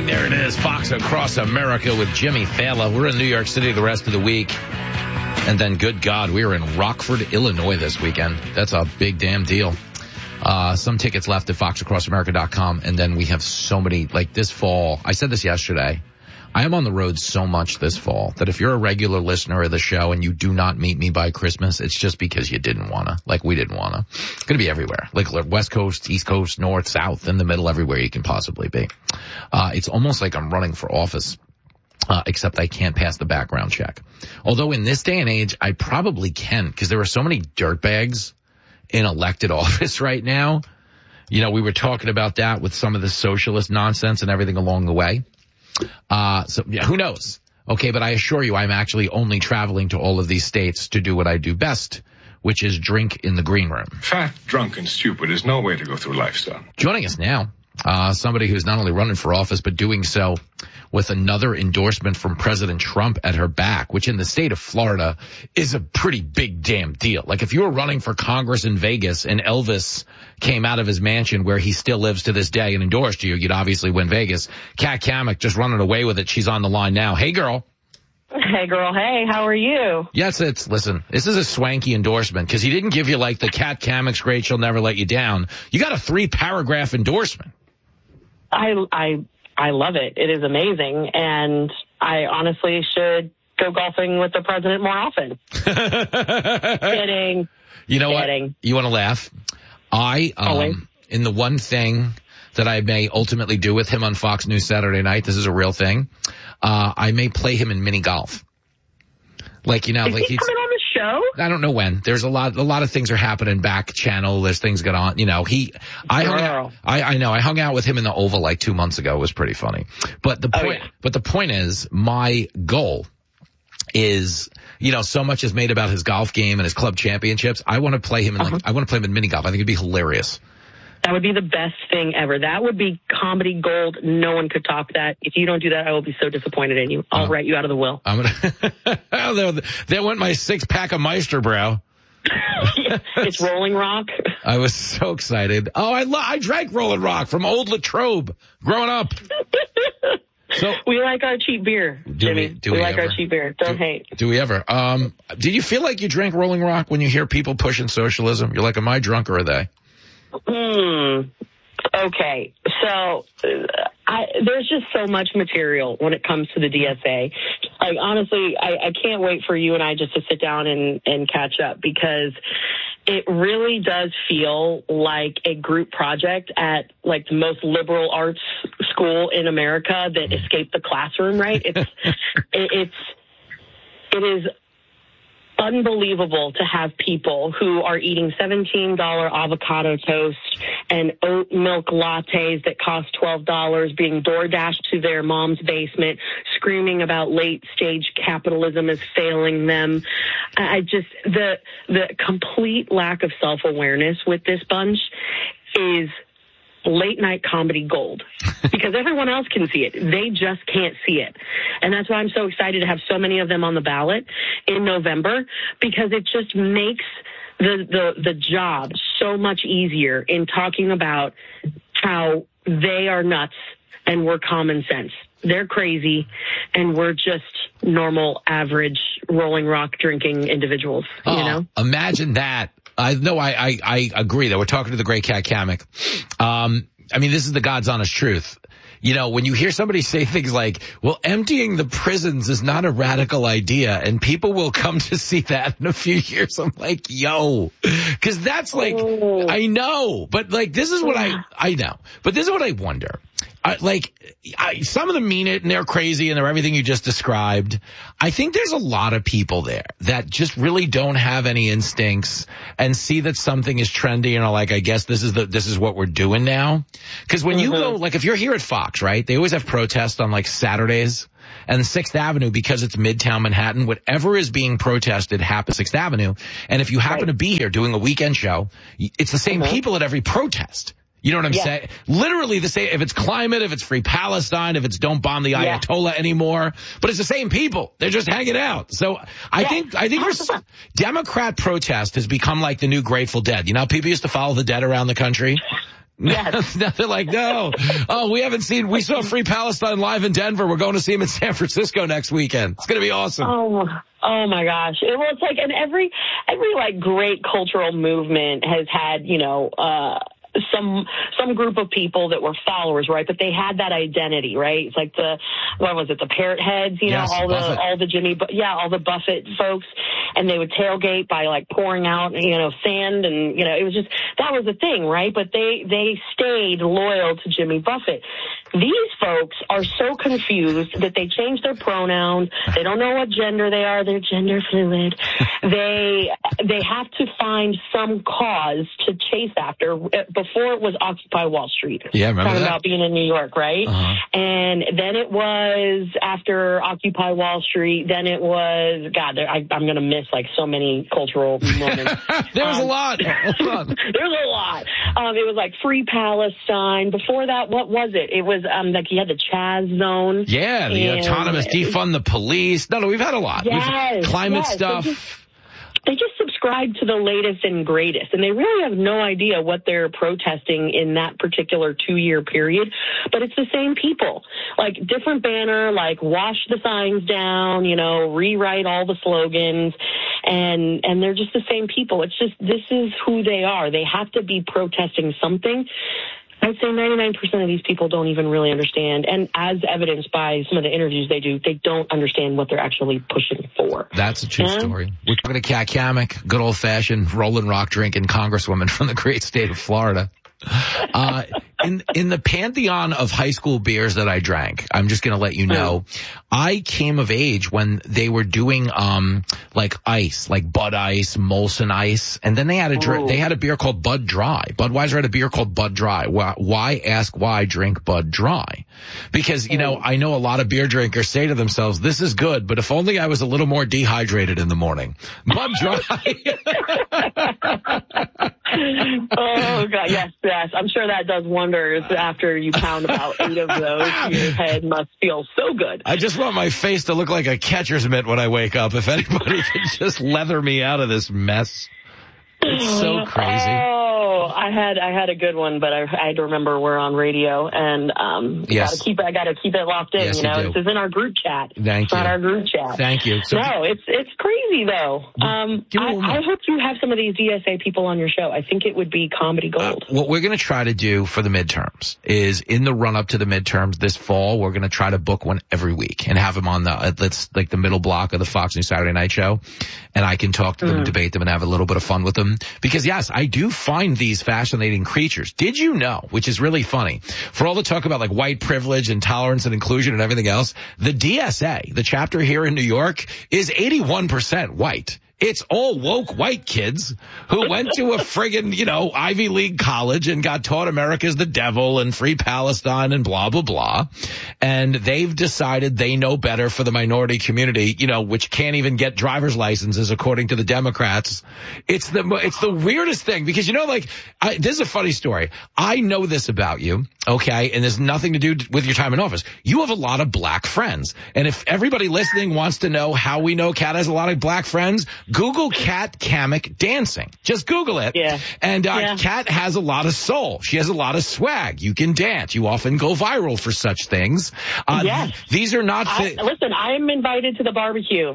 there it is. Fox Across America with Jimmy Fallon. We're in New York City the rest of the week. And then, good God, we are in Rockford, Illinois this weekend. That's a big damn deal. Some tickets left at foxacrossamerica.com. And then we have so many, like this fall. I said this yesterday. I am on the road so much this fall that if you're a regular listener of the show and you do not meet me by Christmas, it's just because you didn't want to. Like, we didn't want to. It's going to be everywhere. Like, West Coast, East Coast, North, South, in the middle, everywhere you can possibly be. It's almost like I'm running for office, except I can't pass the background check. Although in this day and age, I probably can, because there are so many dirtbags in elected office right now. You know, we were talking about that with some of the socialist nonsense and everything along the way. So yeah, who knows? Okay, but I assure you, I'm actually only traveling to all of these states to do what I do best, which is drink in the green room. Fat, drunk, and stupid is no way to go through life, son. Joining us now, somebody who's not only running for office, but doing so with another endorsement from President Trump at her back, which in the state of Florida is a pretty big damn deal. Like, if you were running for Congress in Vegas and Elvis came out of his mansion where he still lives to this day and endorsed you, you'd obviously win Vegas. Kat Cammack just running away with it. She's on the line now. Hey, girl. Hey, girl. Hey, how are you? Yes, listen, this is a swanky endorsement because he didn't give you like the Kat Cammack's great, she'll never let you down. You got a 3-paragraph endorsement. I love it. It is amazing. And I honestly should go golfing with the president more often. Kidding. You know Kidding. What? You want to laugh? In the one thing that I may ultimately do with him on Fox News Saturday night, this is a real thing, I may play him in mini golf. Like, you know, is like he coming on the show? I don't know when. There's a lot of things are happening back channel. There's things going on. You know, I hung out with him in the Oval like 2 months ago. It was pretty funny. But the point is, my goal is, you know, so much is made about his golf game and his club championships. I want to play him in I want to play him in mini golf. I think it'd be hilarious. That would be the best thing ever. That would be comedy gold. No one could top that. If you don't do that, I will be so disappointed in you. I'll write you out of the will. I'm gonna. There went my 6-pack of Meisterbrow. It's Rolling Rock. I was so excited. Oh, I drank Rolling Rock from Old Latrobe growing up. So we like our cheap beer, Jimmy. We like our cheap beer. Don't hate. Do we ever? Do you feel like you drank Rolling Rock when you hear people pushing socialism? You're like, am I drunk or are they? Okay. So there's just so much material when it comes to the DSA. Like, honestly, I can't wait for you and I just to sit down and catch up, because it really does feel like a group project at like the most liberal arts school in America that escaped the classroom, right? It is unbelievable to have people who are eating $17 avocado toast and oat milk lattes that cost $12 being door dashed to their mom's basement, screaming about late stage capitalism is failing them. I just, the complete lack of self-awareness with this bunch is late night comedy gold, because everyone else can see it. They just can't see it. And that's why I'm so excited to have so many of them on the ballot in November, because it just makes the job so much easier in talking about how they are nuts and we're common sense. They're crazy and we're just normal, average, Rolling Rock drinking individuals, you know? Imagine that. I agree that we're talking to the great Kat Cammack. I mean, this is the God's honest truth. You know, when you hear somebody say things like, well, emptying the prisons is not a radical idea, and people will come to see that in a few years, I'm like, yo, because that's like, I know, but like, this is what I know, but this is what I wonder. Some of them mean it and they're crazy and they're everything you just described. I think there's a lot of people there that just really don't have any instincts and see that something is trendy and are like, I guess this is what we're doing now. Cause when you go, like if you're here at Fox, right, they always have protests on like Saturdays and 6th Avenue, because it's Midtown Manhattan, whatever is being protested happens 6th Avenue. And if you happen to be here doing a weekend show, it's the same people at every protest. You know what I'm saying? Literally the same, if it's climate, if it's free Palestine, if it's don't bomb the Ayatollah anymore, but it's the same people. They're just hanging out. So I think Democrat protest has become like the new Grateful Dead. You know, people used to follow the dead around the country. Yes. Now they're like, no. Oh, we saw Free Palestine live in Denver. We're going to see him in San Francisco next weekend. It's going to be awesome. Oh my gosh. Well, it's like, and every like great cultural movement has had, some group of people that were followers, right? But they had that identity, right? It's like the Parrot Heads, Yes, all the Buffett folks, and they would tailgate by like pouring out, sand, and it was just, that was the thing, right? But they stayed loyal to Jimmy Buffett. These folks are so confused that they change their pronouns. They don't know what gender they are. They're gender fluid. They have to find some cause to chase after. Before it was Occupy Wall Street. Yeah, remember talking that? about being in New York, right? Uh-huh. And then it was after Occupy Wall Street. Then it was, God, I'm going to miss like so many cultural moments. There was a lot. There's a lot. It was like Free Palestine. Before that, what was it? It was like you had the Chaz Zone. Yeah, the autonomous defund the police. No, we've had a lot. Yes, climate stuff. They just subscribe to the latest and greatest, and they really have no idea what they're protesting in that particular 2-year period. But it's the same people, like different banner, like wash the signs down, rewrite all the slogans, and they're just the same people. It's just, this is who they are. They have to be protesting something. I'd say 99% of these people don't even really understand. And as evidenced by some of the interviews they do, they don't understand what they're actually pushing for. That's a true story. We're talking to Kat Cammack, good old-fashioned Rolling Rock drinking congresswoman from the great state of Florida. In the pantheon of high school beers that I drank, I'm just going to let you know, I came of age when they were doing like ice, like Bud Ice, Molson Ice, and then they had a beer called Bud Dry. Budweiser had a beer called Bud Dry. Why ask why drink Bud Dry? Because I know a lot of beer drinkers say to themselves, "This is good, but if only I was a little more dehydrated in the morning." Bud Dry. Oh God, yes. I'm sure that does wonders after you pound about 8 of those. Your head must feel so good. I just want my face to look like a catcher's mitt when I wake up. If anybody can just leather me out of this mess. It's so crazy. Oh, I had a good one, but I had to remember we're on radio, and yes. I gotta keep it locked in. Yes, This is in our group chat. Thank you. Not our group chat. Thank you. So, no, it's crazy though. I hope you have some of these DSA people on your show. I think it would be comedy gold. What we're going to try to do for the midterms is, in the run up to the midterms this fall, we're going to try to book one every week and have them on the middle block of the Fox News Saturday Night Show, and I can talk to them, debate them, and have a little bit of fun with them. Because yes, I do find these fascinating creatures. Did you know, which is really funny, for all the talk about like white privilege and tolerance and inclusion and everything else, the DSA, the chapter here in New York, is 81% white. It's all woke white kids who went to a friggin', Ivy League college and got taught America's the devil and Free Palestine and blah, blah, blah. And they've decided they know better for the minority community, which can't even get driver's licenses according to the Democrats. It's the weirdest thing because, this is a funny story. I know this about you, okay? And there's nothing to do with your time in office. You have a lot of black friends. And if everybody listening wants to know how we know Kat has a lot of black friends, Google Kat Cammack dancing. Just Google it. Yeah. And Kat has a lot of soul. She has a lot of swag. You can dance. You often go viral for such things. Yes. These are not... listen, I'm invited to the barbecue.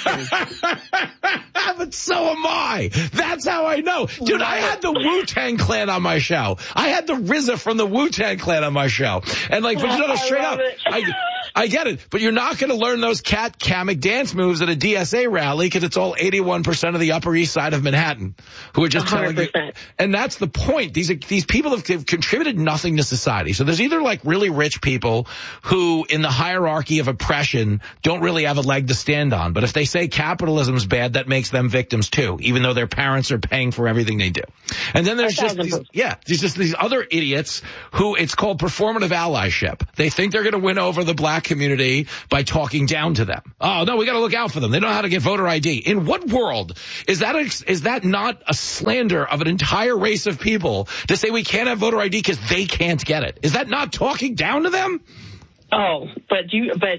But so am I. That's how I know. Dude, I had the Wu-Tang Clan on my show. I had the RZA from the Wu-Tang Clan on my show. And straight up, I get it. But you're not going to learn those Kat Cammack dance moves at a DSA rally because it's all 81% of the Upper East Side of Manhattan who are just 100%. Telling you. And that's the point. These people have contributed nothing to society. So there's either like really rich people who in the hierarchy of oppression don't really have a leg to stand on. But if they say capitalism's bad, that makes them victims too, even though their parents are paying for everything they do. And then there's just these other idiots who it's called performative allyship. They think they're going to win over the black community by talking down to them. Oh, no, we got to look out for them. They don't know how to get voter ID. In what world is that not a slander of an entire race of people to say we can't have voter ID because they can't get it? Is that not talking down to them? Oh, but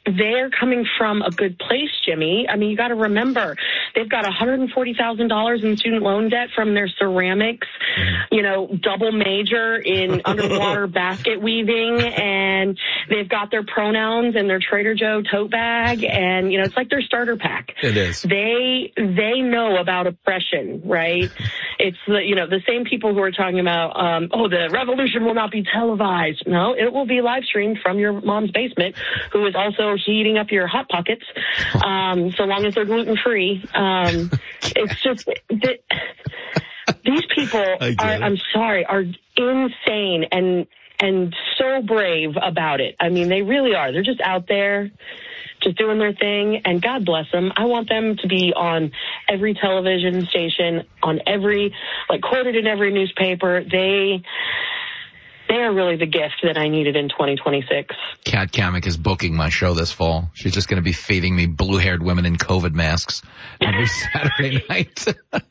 they're coming from a good place, Jimmy. I mean, you got to remember, they've got $140,000 in student loan debt from their ceramics, double major in underwater basket weaving, and they've got their pronouns and their Trader Joe tote bag, and, it's like their starter pack. It is. They know about oppression, right? It's the same people who are talking about, the revolution will not be televised. No, it will be live streamed from your mom's basement, who is also heating up your Hot Pockets, so long as they're gluten-free. It's just these people are insane and so brave about it. I mean, they really are. They're just out there, just doing their thing, and God bless them. I want them to be on every television station, quoted in every newspaper. They are really the gift that I needed in 2026. Kat Cammack is booking my show this fall. She's just going to be feeding me blue-haired women in COVID masks every Saturday night.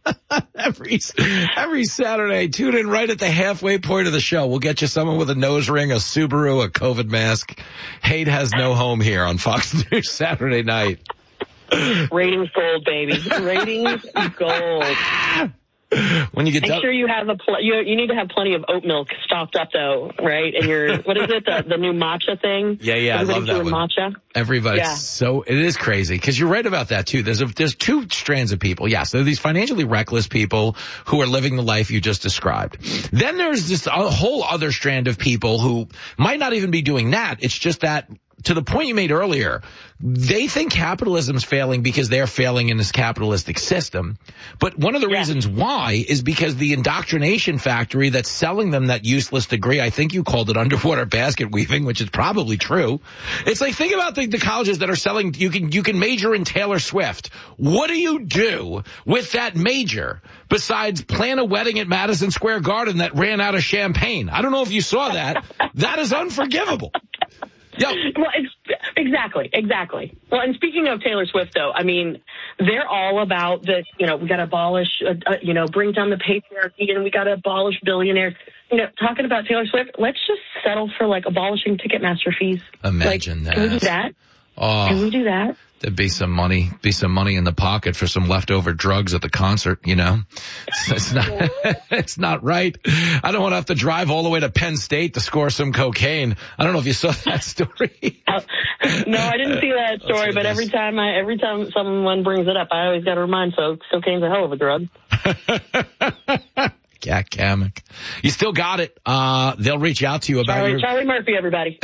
every Saturday. Tune in right at the halfway point of the show. We'll get you someone with a nose ring, a Subaru, a COVID mask. Hate has no home here on Fox News Saturday night. Ratings gold, baby. Ratings gold. When you get Make sure you have you need to have plenty of oat milk stocked up though, right? And what is it, the new matcha thing? Yeah, I love that one. Matcha. Everybody's so, it is crazy because you're right about that too. There's two strands of people. Yes, there are these financially reckless people who are living the life you just described. Then there's this whole other strand of people who might not even be doing that. It's just that, to the point you made earlier, they think capitalism's failing because they're failing in this capitalistic system. But one of the reasons why is because the indoctrination factory that's selling them that useless degree, I think you called it underwater basket weaving, which is probably true. It's like, think about the colleges that are selling, you can major in Taylor Swift. What do you do with that major besides plan a wedding at Madison Square Garden that ran out of champagne? I don't know if you saw that. That is unforgivable. Yep. Well, exactly. Well, and speaking of Taylor Swift, though, I mean, they're all about the, we got to abolish, bring down the patriarchy, and we got to abolish billionaires. Talking about Taylor Swift, let's just settle for abolishing Ticketmaster fees. Imagine that. Can we do that? Oh. Can we do that? There'd be some money in the pocket for some leftover drugs at the concert, It's not right. I don't want to have to drive all the way to Penn State to score some cocaine. I don't know if you saw that story. No, I didn't see that story, but every time someone brings it up, I always got to remind folks, cocaine's a hell of a drug. Kat Cammack. You still got it. They'll reach out to you about Charlie Murphy, everybody.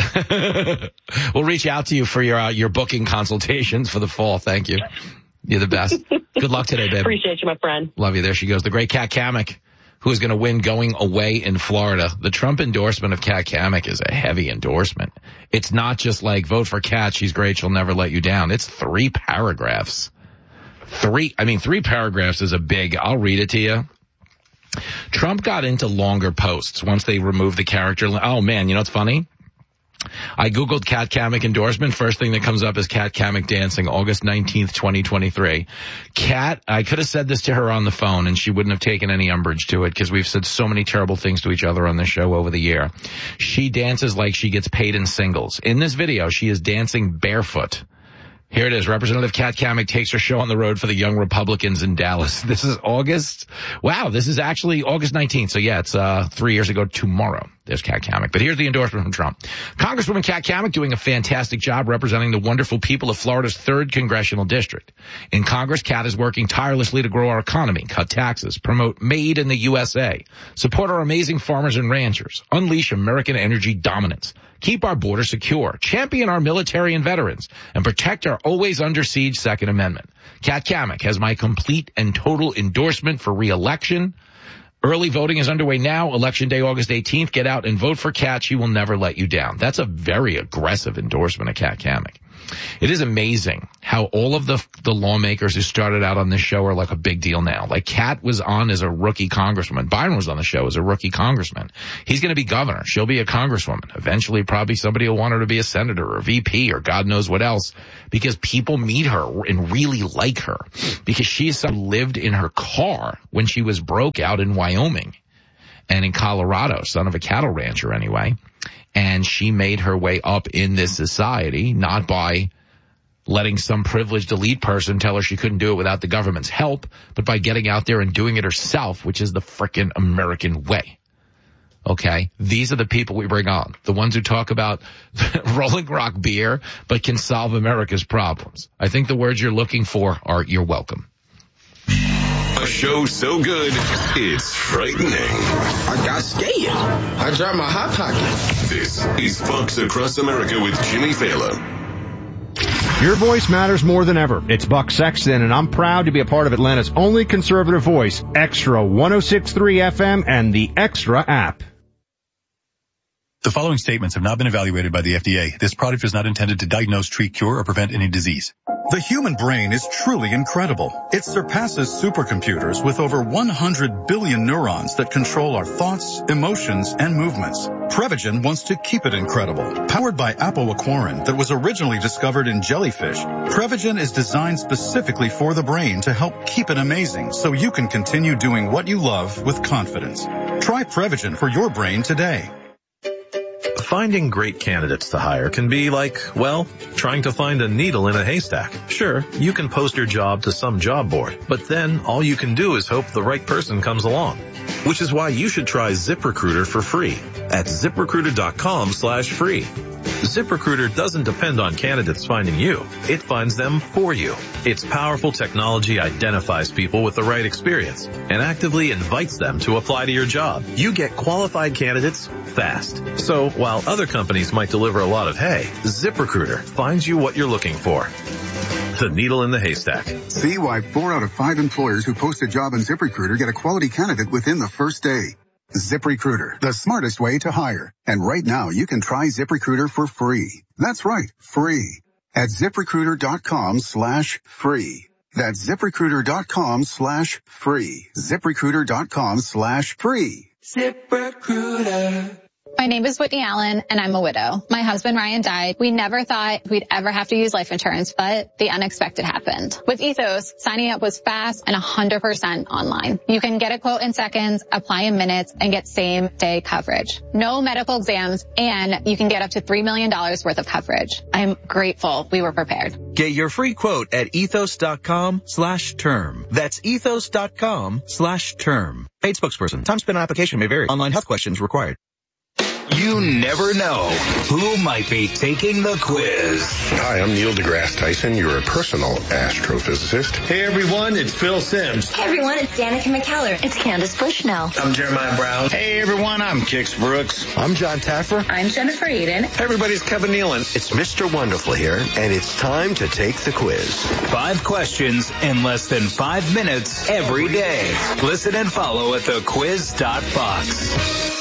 We'll reach out to you for your booking consultations for the fall. Thank you. You're the best. Good luck today, babe. Appreciate you, my friend. Love you. There she goes. The great Kat Cammack, who is going to win going away in Florida. The Trump endorsement of Kat Cammack is a heavy endorsement. It's not just like, vote for Kat, she's great, she'll never let you down. It's 3 paragraphs. 3 paragraphs is a big, I'll read it to you. Trump got into longer posts once they removed the character. Oh, man, it's funny? I Googled Kat Cammack endorsement. First thing that comes up is Kat Cammack dancing, August 19th, 2023. Kat, I could have said this to her on the phone, and she wouldn't have taken any umbrage to it because we've said so many terrible things to each other on this show over the year. She dances like she gets paid in singles. In this video, she is dancing barefoot. Here it is. Representative Kat Cammack takes her show on the road for the Young Republicans in Dallas. This is August. Wow, this is actually August 19th. So yeah, it's 3 years ago tomorrow. There's Kat Cammack. But here's the endorsement from Trump. Congresswoman Kat Cammack doing a fantastic job representing the wonderful people of Florida's 3rd congressional district. In Congress, Kat is working tirelessly to grow our economy, cut taxes, promote Made in the USA, support our amazing farmers and ranchers, unleash American energy dominance, keep our border secure, champion our military and veterans, and protect our always under siege Second Amendment. Kat Cammack has my complete and total endorsement for re-election. Early voting is underway now. Election day, August 18th. Get out and vote for Kat. She will never let you down. That's a very aggressive endorsement of Kat Cammack. It is amazing how all of the lawmakers who started out on this show are like a big deal now. Like Kat was on as a rookie congresswoman. Byron was on the show as a rookie congressman. He's going to be governor. She'll be a congresswoman. Eventually, probably somebody will want her to be a senator or a VP or God knows what else, because people meet her and really like her because she's lived in her car when she was broke out in Wyoming and in Colorado, son of a cattle rancher anyway. And she made her way up in this society, not by letting some privileged elite person tell her she couldn't do it without the government's help, but by getting out there and doing it herself, which is the frickin' American way. Okay? These are the people we bring on. The ones who talk about Rolling Rock beer, but can solve America's problems. I think the words you're looking for are "you're welcome." A show so good, it's frightening. I got scared. I dropped my Hot Pocket. This is Fox Across America with Jimmy Fallon. Your voice matters more than ever. It's Buck Sexton, and I'm proud to be a part of Atlanta's only conservative voice, Extra 106.3 FM and the Extra app. The following statements have not been evaluated by the FDA. This product is not intended to diagnose, treat, cure, or prevent any disease. The human brain is truly incredible. It surpasses supercomputers with over 100 billion neurons that control our thoughts, emotions, and movements. Prevagen wants to keep it incredible. Powered by apoaquarin that was originally discovered in jellyfish, Prevagen is designed specifically for the brain to help keep it amazing so you can continue doing what you love with confidence. Try Prevagen for your brain today. Finding great candidates to hire can be like, well, trying to find a needle in a haystack. Sure, you can post your job to some job board, but then all you can do is hope the right person comes along. Which is why you should try ZipRecruiter for free at ZipRecruiter.com/free. ZipRecruiter doesn't depend on candidates finding you. It finds them for you. Its powerful technology identifies people with the right experience and actively invites them to apply to your job. You get qualified candidates fast. So while other companies might deliver a lot of hay, ZipRecruiter finds you what you're looking for. The needle in the haystack. See why 4 out of 5 employers who post a job on ZipRecruiter get a quality candidate within the first day. ZipRecruiter, the smartest way to hire. And right now you can try ZipRecruiter for free. That's right, free. At ZipRecruiter.com/free. That's ZipRecruiter.com/free. ZipRecruiter.com/free. ZipRecruiter. My name is Whitney Allen, and I'm a widow. My husband, Ryan, died. We never thought we'd ever have to use life insurance, but the unexpected happened. With Ethos, signing up was fast and 100% online. You can get a quote in seconds, apply in minutes, and get same-day coverage. No medical exams, and you can get up to $3 million worth of coverage. I'm grateful we were prepared. Get your free quote at ethos.com/term. That's ethos.com/term. Paid spokesperson. Time spent on application may vary. Online health questions required. You never know who might be taking the quiz. Hi, I'm Neil deGrasse Tyson, your personal astrophysicist. Hey everyone, it's Phil Sims. Hey everyone, it's Danica McKellar. It's Candace Bushnell. I'm Jeremiah Brown. Hey everyone, I'm Kix Brooks. I'm John Taffer. I'm Jennifer Eden. Hey everybody, it's Kevin Nealon. It's Mr. Wonderful here, and it's time to take the quiz. 5 questions in less than 5 minutes every day. Listen and follow at thequiz.fox.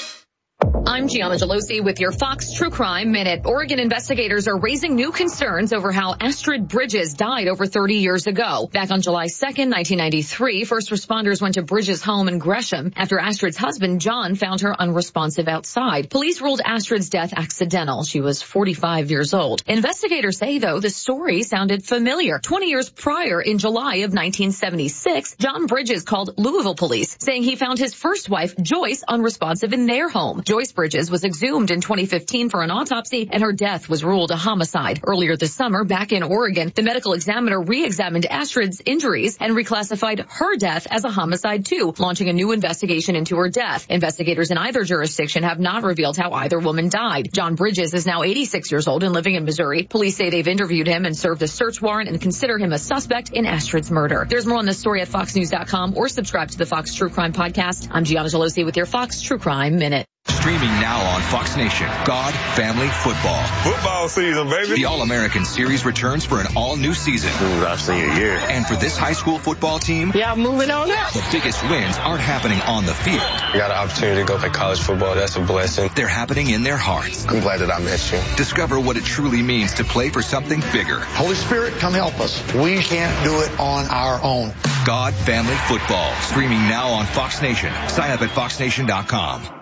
I'm Gianna Gelosi with your Fox True Crime Minute. Oregon investigators are raising new concerns over how Astrid Bridges died over 30 years ago. Back on July 2nd, 1993, first responders went to Bridges' home in Gresham after Astrid's husband, John, found her unresponsive outside. Police ruled Astrid's death accidental. She was 45 years old. Investigators say, though, the story sounded familiar. 20 years prior, in July of 1976, John Bridges called Louisville police, saying he found his first wife, Joyce, unresponsive in their home. Joyce Bridges was exhumed in 2015 for an autopsy, and her death was ruled a homicide. Earlier this summer, back in Oregon, the medical examiner re-examined Astrid's injuries and reclassified her death as a homicide too, launching a new investigation into her death. Investigators in either jurisdiction have not revealed how either woman died. John Bridges is now 86 years old and living in Missouri. Police say they've interviewed him and served a search warrant and consider him a suspect in Astrid's murder. There's more on this story at foxnews.com or subscribe to the Fox True Crime Podcast. I'm Gianna Gelosi with your Fox True Crime Minute. Streaming now on Fox Nation, God Family Football. Football season, baby. The All-American Series returns for an all-new season. I've seen a year. And for this high school football team, yeah, moving on up. The biggest wins aren't happening on the field. I got an opportunity to go play college football. That's a blessing. They're happening in their hearts. I'm glad that I met you. Discover what it truly means to play for something bigger. Holy Spirit, come help us. We can't do it on our own. God Family Football. Streaming now on Fox Nation. Sign up at foxnation.com.